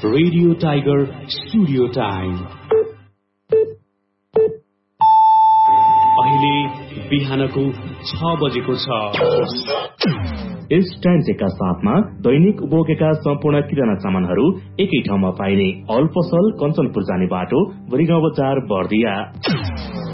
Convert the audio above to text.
Radio tiger studio time. अहिले बिहानको 6 बजेको छ। यस टाइमचेकका साथमा दैनिक उपभोगका सम्पूर्ण किराना सामानहरू एकै ठाउँमा पाइने अल पसल कञ्चनपुर जाने बाटो बरिगाउँ बजार बर्दिया।